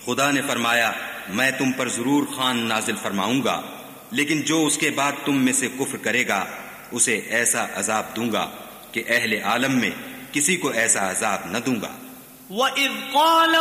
खुदा ने फरमाया, मैं तुम पर जरूर खान नाजिल फरमाऊंगा, लेकिन जो उसके बाद तुम में से कुफ्र करेगा उसे ऐसा अजाब दूंगा कि अहले आलम में किसी को ऐसा अजाब न दूंगा।